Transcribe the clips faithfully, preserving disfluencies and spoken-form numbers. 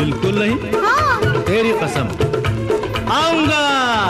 बिल्कुल नहीं। हाँ। तेरी कसम, आऊंगा।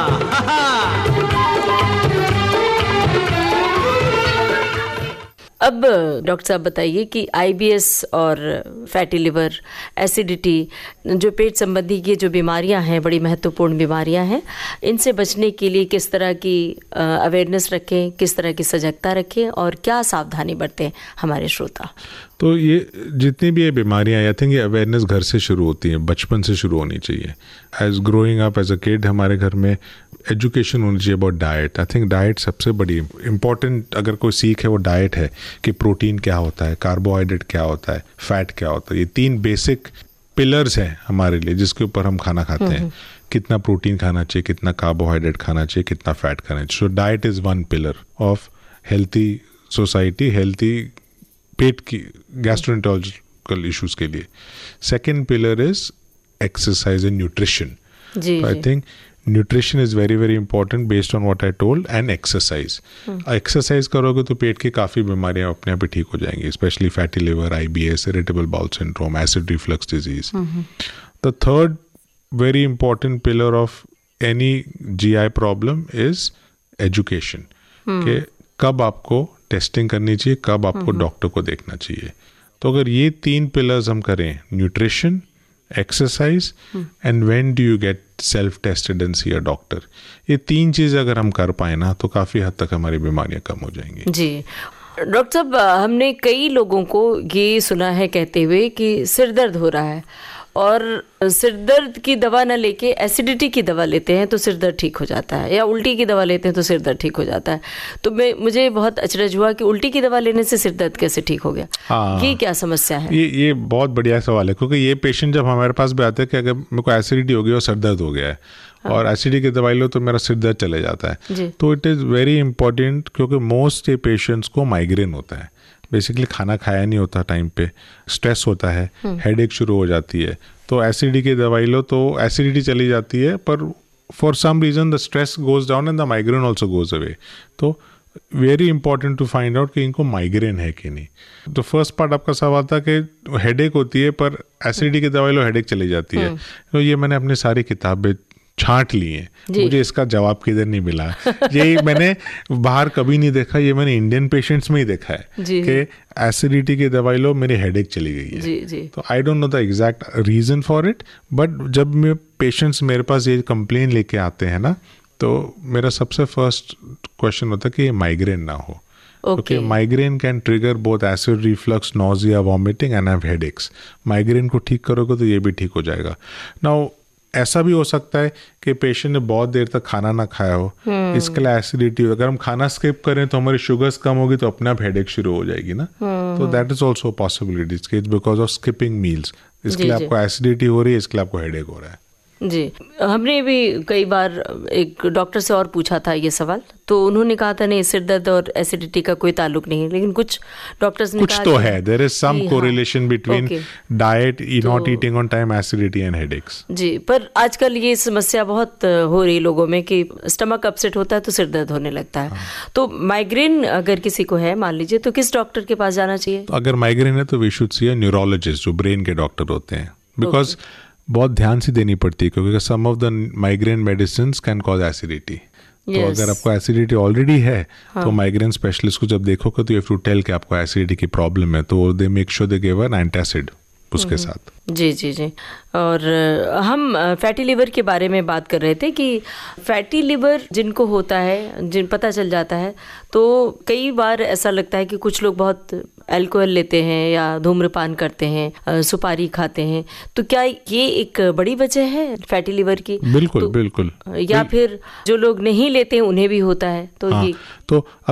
अब डॉक्टर साहब बताइए कि आईबीएस और फैटी लिवर, एसिडिटी, जो पेट संबंधी की जो बीमारियां हैं, बड़ी महत्वपूर्ण बीमारियां हैं, इनसे बचने के लिए किस तरह की अवेयरनेस रखें, किस तरह की सजगता रखें और क्या सावधानी बरतें हमारे श्रोता? तो ये जितनी भी ये बीमारियां, आई थिंक ये अवेयरनेस घर से शुरू होती है, बचपन से शुरू होनी चाहिए। As growing up as a kid हमारे घर में एजुकेशन होनी चाहिए about diet. I think diet सबसे बड़ी इम्पॉर्टेंट अगर कोई सीख है वो डाइट है, कि प्रोटीन क्या होता है, कार्बोहाइड्रेट क्या होता है, फैट क्या होता है। ये तीन बेसिक पिलर्स हैं हमारे लिए जिसके ऊपर हम खाना खाते हैं। कितना प्रोटीन खाना चाहिए, कितना कार्बोहाइड्रेट खाना चाहिए, कितना फैट खाना चाहिए। So diet is one pillar of healthy society, healthy पेट की गैस्ट्रोएंटेरोलॉजिकल इश्यूज के लिए। Second pillar is exercise and nutrition. I think nutrition is very very important based on what I told, and exercise. Exercise करोगे तो पेट की काफ़ी बीमारियां अपने आप ही ठीक हो जाएंगी, specially fatty liver, IBS, irritable bowel syndrome, acid reflux disease. The third very important pillar of any GI problem is education, कि कब आपको टेस्टिंग करनी चाहिए, कब आपको डॉक्टर को देखना चाहिए। तो अगर ये तीन पिलर्स हम करें, nutrition, exercise and when do you get self tested and C a doctor, ये तीन चीज़ अगर हम कर पाए ना तो काफ़ी हद तक हमारी बीमारियां कम हो जाएंगी। जी डॉक्टर साहब, हमने कई लोगों को ये सुना है कहते हुए कि सिर दर्द हो रहा है और सिर दर्द की दवा न लेके एसिडिटी की दवा लेते हैं तो सिर दर्द ठीक हो जाता है, या उल्टी की दवा लेते हैं तो सिर दर्द ठीक हो जाता है। तो मैं मुझे बहुत अचरज हुआ कि उल्टी की दवा लेने से सिर दर्द कैसे ठीक हो गया? हाँ, ये क्या समस्या है? ये ये बहुत बढ़िया सवाल है, क्योंकि ये पेशेंट जब हमारे पास भी आते हैं कि अगर मेरे को एसिडिटी हो गई और सर दर्द हो गया है, हाँ, और एसिडिटी की दवाई लो तो मेरा सिर दर्द चले जाता है। तो इट इज़ वेरी इंपॉर्टेंट, क्योंकि मोस्ट पेशेंट्स को माइग्रेन होता है। बेसिकली खाना खाया नहीं होता टाइम पे, स्ट्रेस होता है, हेडेक शुरू हो जाती है, तो एसिडिटी की दवाई लो तो एसिडिटी चली जाती है, पर for some reason the stress goes down and the migraine also goes away. तो very important to find out कि इनको माइग्रेन है कि नहीं। तो फर्स्ट पार्ट आपका सवाल था कि हेडेक होती है पर एसिडिटी की दवाई लो हेडेक चली जाती है। तो ये मैंने अपनी सारी किताबें छांट ली है, मुझे इसका जवाब किधर नहीं मिला। ये मैंने बाहर कभी नहीं देखा, ये मैंने इंडियन पेशेंट्स में ही देखा है कि एसिडिटी की दवाई लो मेरी हेडेक चली गई है। जी, जी। तो I don't know the exact reason for it, but जब मैं पेशेंट्स मेरे पास ये कंप्लेन लेके आते हैं ना, तो मेरा सबसे फर्स्ट क्वेश्चन होता है कि ये माइग्रेन ना हो। क्योंकि migraine can trigger both acid reflux, nausea, vomiting and have headaches. Migraine को ठीक करोगे तो ये भी ठीक हो जाएगा। नाउ ऐसा भी हो सकता है कि पेशेंट ने बहुत देर तक खाना ना खाया हो, इसके लिए एसिडिटी हो। अगर हम खाना स्किप करें तो हमारी शुगर्स कम होगी तो अपने आप हेडेक शुरू हो जाएगी ना। तो that is also possibility, it's because of skipping meals. इसके लिए आपको एसिडिटी हो रही है, इसके लिए आपको हेडेक हो रहा है। जी, हमने भी कई बार एक डॉक्टर से और पूछा था ये सवाल, तो उन्होंने कहा था नहीं, सिर दर्द और एसिडिटी का कोई ताल्लुक नहीं है, लेकिन कुछ डॉक्टर्स ने कुछ कहा तो है, there is some correlation between diet, not तो, eating on time, acidity and headaches. जी, पर आजकल ये समस्या बहुत हो रही लोगों में कि स्टमक अपसेट होता है तो सिर दर्द होने लगता है। हाँ। तो माइग्रेन अगर किसी को है मान लीजिए, तो किस डॉक्टर के पास जाना चाहिए? तो अगर माइग्रेन है तो we should see a neurologist, जो ब्रेन के डॉक्टर होते हैं, बिकॉज बहुत ध्यान से देनी पड़ती है, क्योंकि सम of the migraine medicine can cause acidity. तो yes. अगर आपको एसिडिटी ऑलरेडी है, हाँ, तो माइग्रेन स्पेशलिस्ट को जब देखोगे तो यू हैव टू टेल कि आपको एसिडिटी की प्रॉब्लम है, तो they make sure they give an antacid उसके साथ। जी जी जी। और हम फैटी लिवर के बारे में बात कर रहे थे कि फैटी लिवर जिनको होता है, जिन पता चल जाता है, तो कई बार ऐसा लगता है कि कुछ लोग बहुत अल्कोहल लेते हैं या धूम्रपान करते हैं, सुपारी खाते हैं, तो क्या ये एक बड़ी वजह है फैटी लिवर की? बिल्कुल तो, बिल्कुल। या फिर जो लोग नहीं लेते हैं उन्हें भी होता है, तो हाँ, ये तो